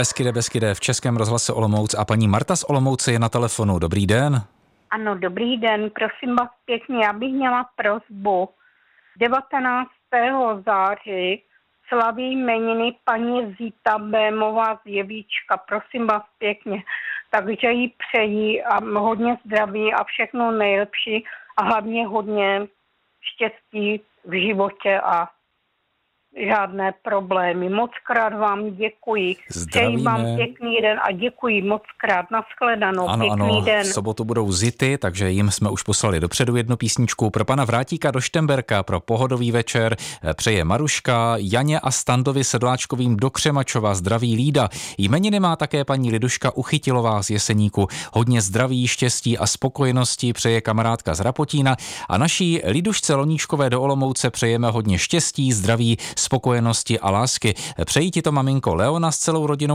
Beskyde v Českém rozhlase Olomouc a paní Marta z Olomouce je na telefonu. Dobrý den. Ano, dobrý den, prosím vás pěkně, já bych měla prosbu. 19. září slaví jmeniny paní Zita Bémová z Jevíčka, prosím vás pěkně. Takže jí přeji a hodně zdraví a všechno nejlepší a hlavně hodně štěstí v životě a žádné problémy. Moc krát vám děkuji. Přeji vám pěkný den a děkuji moc krát. Nashledanou. Pěkný den. V sobotu budou Zity, takže jim jsme už poslali dopředu jednu písničku. Pro pana Vrátíka do Štemberka, pro pohodový večer přeje Maruška, Janě a Standovi Sedláčkovým do Křemačova, zdraví Lída. Jmeniny má také paní Liduška Uchytilová z Jeseníku. Hodně zdraví, štěstí a spokojenosti přeje kamarádka z Rapotína a naší Lidušce Loníčkové do Olomouce přejeme hodně štěstí, zdraví, spokojenosti a lásky. Přeji ti to maminko Leona s celou rodinou